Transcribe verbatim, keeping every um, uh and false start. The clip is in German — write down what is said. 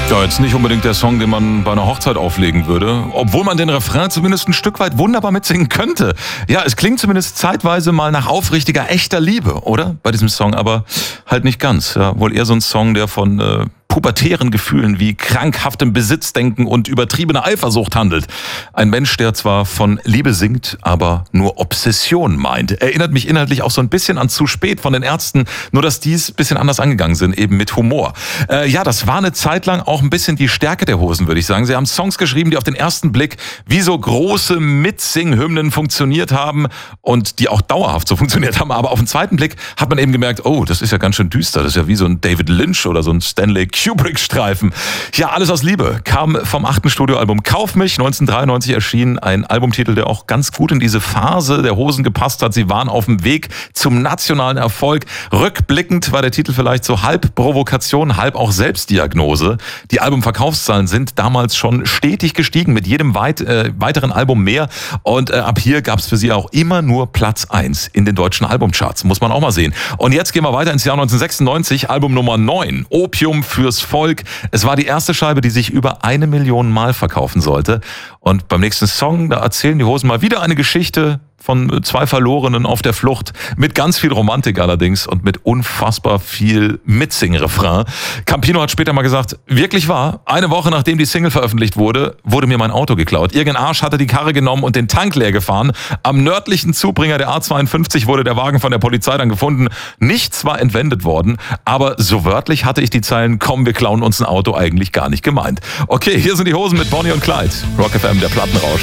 Ja, jetzt nicht unbedingt der Song, den man bei einer Hochzeit auflegen würde, obwohl man den Refrain zumindest ein Stück weit wunderbar mitsingen könnte. Ja, es klingt zumindest zeitweise mal nach aufrichtiger, echter Liebe, oder? Bei diesem Song, aber halt nicht ganz. Ja, wohl eher so ein Song, der von äh, pubertären Gefühlen wie krankhaftem Besitzdenken und übertriebener Eifersucht handelt. Ein Mensch, der zwar von Liebe singt, aber nur Obsession meint. Erinnert mich inhaltlich auch so ein bisschen an Zu spät von den Ärzten, nur dass dies ein bisschen anders angegangen sind, eben mit Humor. Äh, ja, das war eine Zeit lang auch ein bisschen die Stärke der Hosen, würde ich sagen. Sie haben Songs geschrieben, die auf den ersten Blick wie so große Mitsing-Hymnen funktioniert haben und die auch dauerhaft so funktioniert haben. Aber auf den zweiten Blick hat man eben gemerkt, oh, das ist ja ganz schön düster. Das ist ja wie so ein David Lynch oder so ein Stanley Kubrick-Streifen. Ja, alles aus Liebe kam vom achten Studioalbum Kauf mich. neunzehnhundertdreiundneunzig erschien ein Albumtitel, der auch ganz gut in diese Phase der Hosen gepasst hat. Sie waren auf dem Weg zum nationalen Erfolg. Rückblickend war der Titel vielleicht so halb Provokation, halb auch Selbstdiagnose. Die Albumverkaufszahlen sind damals schon stetig gestiegen, mit jedem weit, äh, weiteren Album mehr. Und äh, ab hier gab es für sie auch immer nur Platz eins in den deutschen Albumcharts. Muss man auch mal sehen. Und jetzt gehen wir weiter ins Jahr neunzehnhundertsechsundneunzig, Album Nummer neun, Opium fürs Volk. Es war die erste Scheibe, die sich über eine Million Mal verkaufen sollte. Und beim nächsten Song, da erzählen die Hosen mal wieder eine Geschichte von zwei Verlorenen auf der Flucht, mit ganz viel Romantik allerdings und mit unfassbar viel Mitsing-Refrain. Campino hat später mal gesagt, wirklich wahr, eine Woche nachdem die Single veröffentlicht wurde, wurde mir mein Auto geklaut. Irgendein Arsch hatte die Karre genommen und den Tank leer gefahren. Am nördlichen Zubringer der A zweiundfünfzig wurde der Wagen von der Polizei dann gefunden. Nichts war entwendet worden, aber so wörtlich hatte ich die Zeilen, komm, wir klauen uns ein Auto, eigentlich gar nicht gemeint. Okay, hier sind die Hosen mit Bonnie und Clyde. Rock F M, der Plattenrausch.